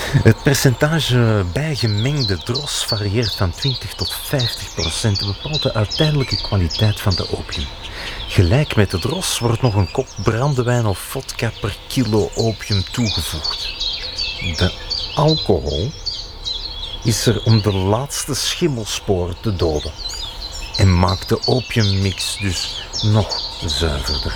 Het percentage bijgemengde dros varieert van 20 tot 50%. Bepaalt de uiteindelijke kwaliteit van de opium. Gelijk met de dros wordt nog een kop brandewijn of vodka per kilo opium toegevoegd. De alcohol is er om de laatste schimmelsporen te doden en maakt de opiummix dus nog zuiverder.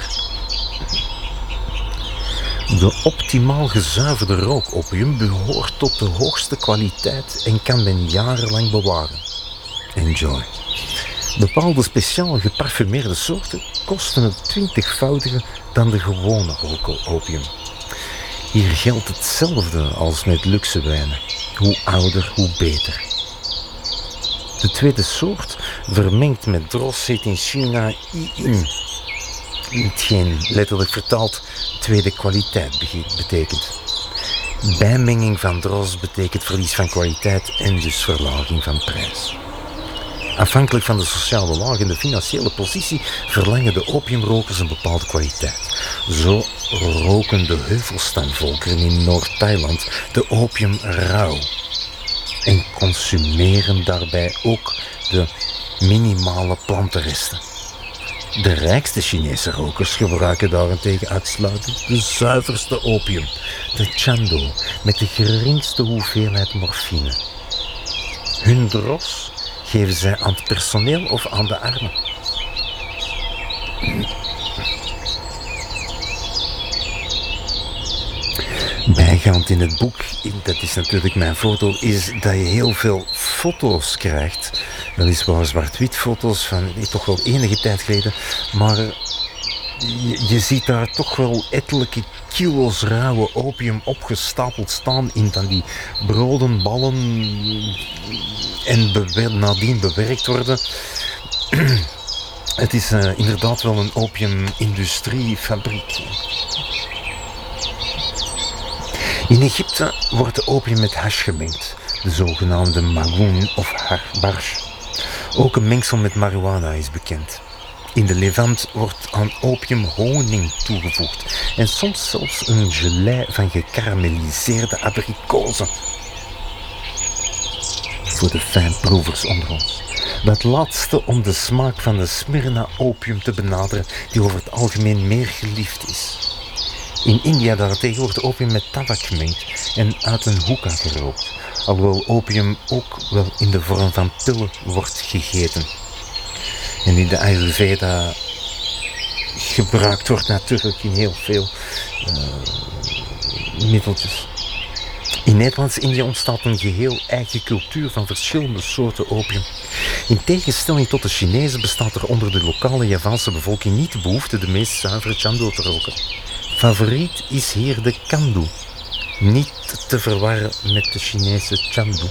De optimaal gezuiverde rookopium behoort tot de hoogste kwaliteit en kan men jarenlang bewaren. Enjoy. Bepaalde speciaal geparfumeerde soorten kosten het 20-voudige dan de gewone rookopium. Hier geldt hetzelfde als met luxe wijnen. Hoe ouder, hoe beter. De tweede soort, vermengd met dros, heet in China Yi-in. Hetgeen letterlijk vertaald tweede kwaliteit betekent. Bijmenging van dros betekent verlies van kwaliteit en dus verlaging van prijs. Afhankelijk van de sociale laag en de financiële positie verlangen de opiumrokers een bepaalde kwaliteit. Zo roken de heuvelstamvolkeren in Noord-Thailand de opium rauw en consumeren daarbij ook de minimale plantenresten. De rijkste Chinese rokers gebruiken daarentegen uitsluitend de zuiverste opium, de Chando, met de geringste hoeveelheid morfine. Hun dros geven zij aan het personeel of aan de armen. Bijgaand in het boek, dat is natuurlijk mijn foto, is dat je heel veel foto's krijgt. Weliswaar zwart-wit foto's van toch wel enige tijd geleden, maar je ziet daar toch wel ettelijke kilo's rauwe opium opgestapeld staan in van die broden, ballen en nadien bewerkt worden. Het is inderdaad wel een opiumindustriefabriek. In Egypte wordt de opium met hash gemengd, de zogenaamde magoun of barsh. Ook een mengsel met marihuana is bekend. In de Levant wordt aan opium honing toegevoegd en soms zelfs een gelei van gekarameliseerde abrikozen. Voor de fijnproevers onder ons. Dat laatste om de smaak van de Smyrna opium te benaderen, die over het algemeen meer geliefd is. In India daarentegen wordt opium met tabak gemengd en uit een hookah gerookt, alhoewel opium ook wel in de vorm van pillen wordt gegeten. En in de Ayurveda gebruikt wordt natuurlijk in heel veel middeltjes. In Nederlands-Indië ontstaat een geheel eigen cultuur van verschillende soorten opium. In tegenstelling tot de Chinezen bestaat er onder de lokale Javaanse bevolking niet de behoefte de meest zuivere Chando te roken. Favoriet is hier de Kandu, niet te verwarren met de Chinese Chandu.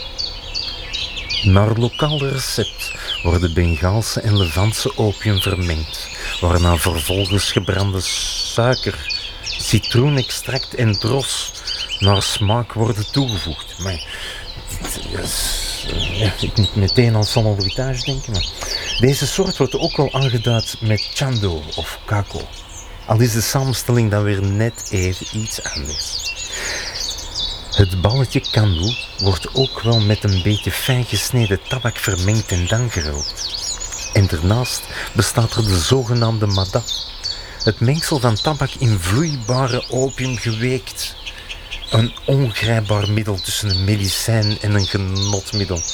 Naar lokaal recept worden Bengaalse en Levantse opium vermengd, waarna vervolgens gebrande suiker, citroenextract en dros naar smaak worden toegevoegd. Maar ik moet meteen aan salambritage denken, maar deze soort wordt ook wel aangeduid met Chando of Kako. Al is de samenstelling dan weer net even iets anders. Het balletje Kandu wordt ook wel met een beetje fijn gesneden tabak vermengd en dan gerookt. En daarnaast bestaat er de zogenaamde mada. Het mengsel van tabak in vloeibare opium geweekt. Een ongrijpbaar middel tussen een medicijn en een genotmiddel.